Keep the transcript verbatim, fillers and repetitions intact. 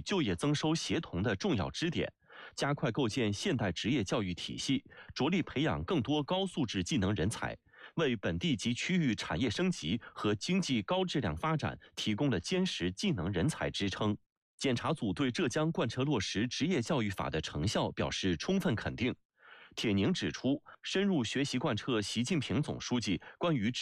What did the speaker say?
就业增收协同的重要支点，加快构建现代职业教育体系，着力培养更多高素质技能人才，为本地及区域产业升级和经济高质量发展提供了坚实技能人才支撑。检查组对浙江贯彻落实职业教育法的成效表示充分肯定。铁凝指出，深入学习贯彻习近平总书记关于